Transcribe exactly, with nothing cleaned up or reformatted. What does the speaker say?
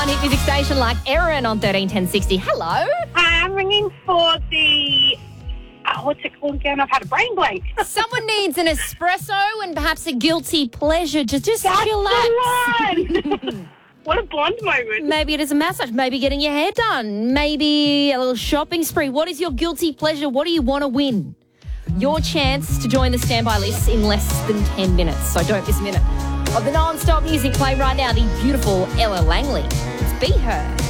one hit music station like Erin on thirteen ten sixty. Hello. Hi, I'm ringing for the... Uh, what's it called again? I've had a brain blank. Someone needs an espresso and perhaps a guilty pleasure. Just, just That's relax. the one. What a blonde moment. Maybe it is a massage. Maybe getting your hair done. Maybe a little shopping spree. What is your guilty pleasure? What do you want to win? Your chance to join the standby list in less than ten minutes. So don't miss a minute of the non-stop music play right now. The beautiful Ella Langley. It's Be Her.